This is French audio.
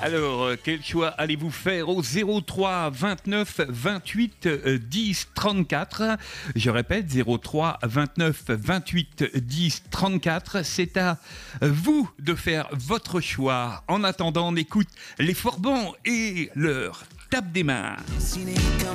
Alors, quel choix allez-vous faire au 03 29 28 10 34? Je répète, 03 29 28 10 34. C'est à vous de faire votre choix. En attendant, on écoute les Forbans et leur tape des mains.